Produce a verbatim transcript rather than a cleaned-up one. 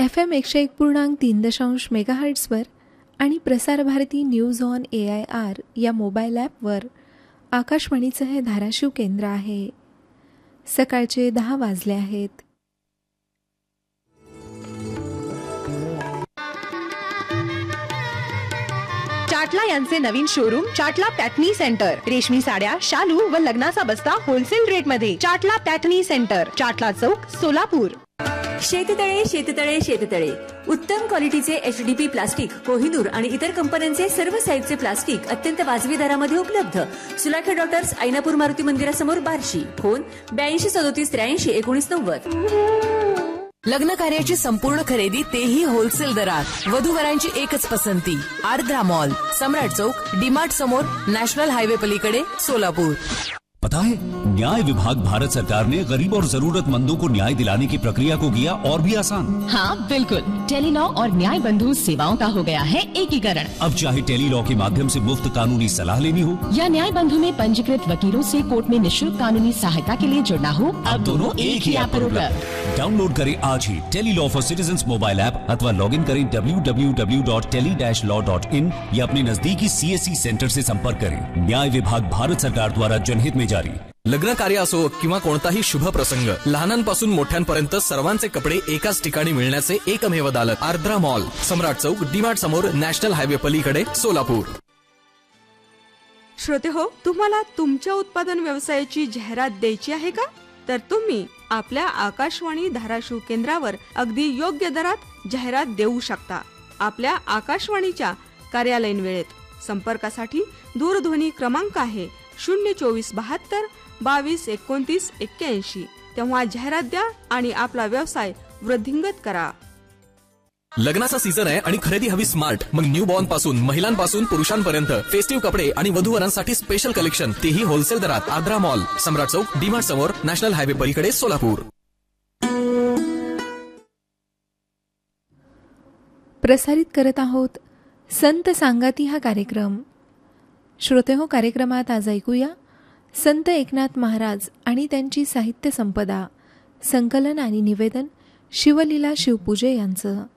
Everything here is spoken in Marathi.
एफ एम एकशे एक पूर्णांक तीन दशांश मेगाहर्ट्सवर आणि Prasar Bharati news on A I R या मोबाईल ॲपवर आकाशवाणीचं हे धाराशिव केंद्र आहे. सकाळचे दहा वाजले आहेत. चाटला यांचे नवीन शोरूम चाटला पॅटनी सेंटर. रेशमी साड्या, शालू व लग्नाचा बस्ता होलसेल रेट मध्ये. चाटला पॅटनी सेंटर, चाटला चौक, सोलापूर. शेततळे शेततळे शेततळे उत्तम क्वालिटीचे H D P plastic, Kohinoor आणि इतर कंपन्यांचे सर्व साईजचे प्लास्टिक अत्यंत वाजवी दरामध्ये उपलब्ध. सुलाखे डॉक्टर्स, ऐनापूर मारुती मंदिरासमोर, बार्शी. फोन ब्याऐंशी सदोतीस त्र्याऐंशी एकोणीस नव्वद. लग्न कार्याची संपूर्ण खरेदी तेही होलसेल दरात. वधूवरांची एकच पसंती, आर्द्रा मॉल, सम्राट चौक, डीमार्ट समोर, नॅशनल हायवे पलीकडे, सोलापूर. पता है, न्याय विभाग भारत सरकार ने गरीब और जरूरतमंदों को न्याय दिलाने की प्रक्रिया को किया और भी आसान. हाँ बिल्कुल, टेलीलॉ और न्याय बंधु सेवाओं का हो गया है एकीकरण. अब चाहे टेलीलॉ के माध्यम से मुफ्त कानूनी सलाह लेनी हो या न्याय बंधु में पंजीकृत वकीलों से कोर्ट में निःशुल्क कानूनी सहायता के लिए जुड़ना हो, अब दोनों एक ही ऐप पर उपलब्ध. डाउनलोड करें आज ही Tele-Law for citizens mobile app अथवा लॉग इन करें W W W dot tele dash law dot in या अपने नजदीकी सी एस सी सेंटर से संपर्क करें. न्याय विभाग भारत सरकार द्वारा जनहित में जारी. लग्न कार्य असो किंवा कोणताही शुभ प्रसंग, लहानांपासून मोठ्यांपर्यंत सर्वांचे कपडे एकाच ठिकाणी मिळण्याचे एकमेव दालक, आर्द्रा मॉल, सम्राट चौक, डीमार्ट समोर, नॅशनल हायवे पलीकडे, सोलापूर. श्रोते हो, तुम्हाला तुमच्या उत्पादन व्यवसायाची जाहिरात द्यायची आहे का? तर तुम्ही आपल्या आकाशवाणी धाराशिव केंद्रावर अगदी योग्य दरात जाहिरात देऊ शकता. आपल्या आकाशवाणीच्या कार्यालयीन वेळेत. संपर्कासाठी दूरध्वनी क्रमांक आहे शून्य चोवीस बहात्तर बावीस एकोणतीस एक्क्याऐंशी. तेव्हा जाहिरात द्या आणि आपला व्यवसाय वृद्धिंगत करा. लग्नाचा सीझन आहे आणि खरेदी हवी स्मार्ट. मग न्यू बॉर्न पासून महिलांपासून पुरुषांपर्यंत फेस्टिव्ह कपडे आणि वधूवरांसाठी स्पेशल कलेक्शन, तेही होलसेल दरात. आर्द्रा मॉल, सम्राट चौक, डीमार्ट समोर, नॅशनल हायवे पलीकडे, सोलापूर. प्रसारित करत आहोत संत सांगाती हा कार्यक्रम. श्रोते हो, कार्यक्रमात आज ऐकूया संत एकनाथ महाराज आणि त्यांची साहित्य संपदा. संकलन आणि निवेदन शिवलीला शिवपूजे यांचं.